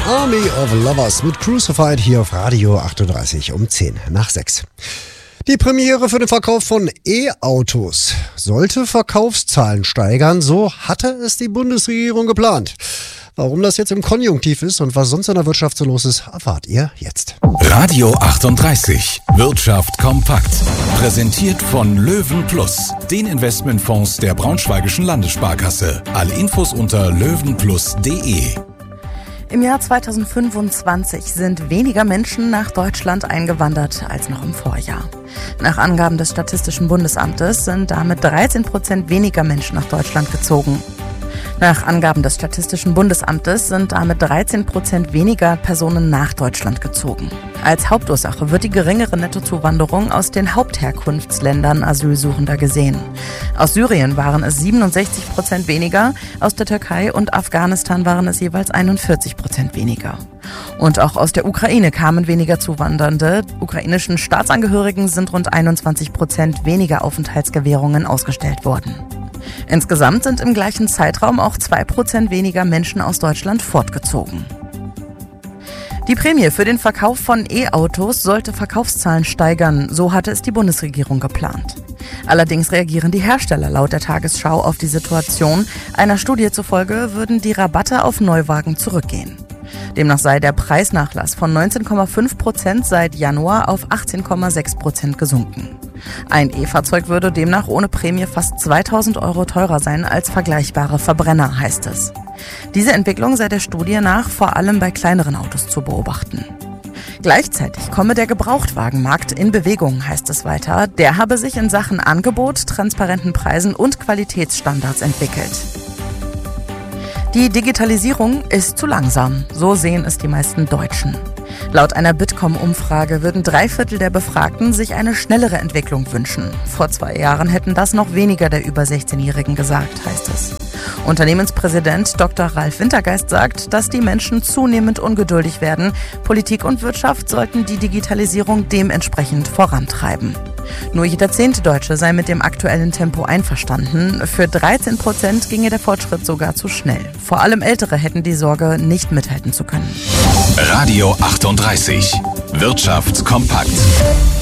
Army of Lovers mit Crucified hier auf Radio 38 um 10 nach 6. Die Premiere für den Verkauf von E-Autos sollte Verkaufszahlen steigern, so hatte es die Bundesregierung geplant. Warum das jetzt im Konjunktiv ist und was sonst in der Wirtschaft so los ist, erfahrt ihr jetzt. Radio 38, Wirtschaft kompakt. Präsentiert von Löwen Plus, den Investmentfonds der Braunschweigischen Landessparkasse. Alle Infos unter löwenplus.de. Im Jahr 2025 sind weniger Menschen nach Deutschland eingewandert als noch im Vorjahr. Nach Angaben des Statistischen Bundesamtes sind damit 13% weniger Menschen nach Deutschland gezogen. Nach Angaben des Statistischen Bundesamtes sind damit 13% weniger Personen nach Deutschland gezogen. Als Hauptursache wird die geringere Nettozuwanderung aus den Hauptherkunftsländern Asylsuchender gesehen. Aus Syrien waren es 67% weniger, aus der Türkei und Afghanistan waren es jeweils 41% weniger. Und auch aus der Ukraine kamen weniger Zuwandernde. Ukrainischen Staatsangehörigen sind rund 21% weniger Aufenthaltsgewährungen ausgestellt worden. Insgesamt sind im gleichen Zeitraum auch 2% weniger Menschen aus Deutschland fortgezogen. Die Prämie für den Verkauf von E-Autos sollte Verkaufszahlen steigern, so hatte es die Bundesregierung geplant. Allerdings reagieren die Hersteller laut der Tagesschau auf die Situation. Einer Studie zufolge würden die Rabatte auf Neuwagen zurückgehen. Demnach sei der Preisnachlass von 19,5% seit Januar auf 18,6% gesunken. Ein E-Fahrzeug würde demnach ohne Prämie fast 2.000 Euro teurer sein als vergleichbare Verbrenner, heißt es. Diese Entwicklung sei der Studie nach vor allem bei kleineren Autos zu beobachten. Gleichzeitig komme der Gebrauchtwagenmarkt in Bewegung, heißt es weiter. Der habe sich in Sachen Angebot, transparenten Preisen und Qualitätsstandards entwickelt. Die Digitalisierung ist zu langsam, so sehen es die meisten Deutschen. Laut einer Bitkom-Umfrage würden 3/4 der Befragten sich eine schnellere Entwicklung wünschen. Vor 2 Jahren hätten das noch weniger der über 16-Jährigen gesagt, heißt es. Unternehmenspräsident Dr. Ralf Wintergeist sagt, dass die Menschen zunehmend ungeduldig werden. Politik und Wirtschaft sollten die Digitalisierung dementsprechend vorantreiben. Nur jeder 10. Deutsche sei mit dem aktuellen Tempo einverstanden. Für 13% ginge der Fortschritt sogar zu schnell. Vor allem Ältere hätten die Sorge, nicht mithalten zu können. Radio 38, Wirtschaft kompakt.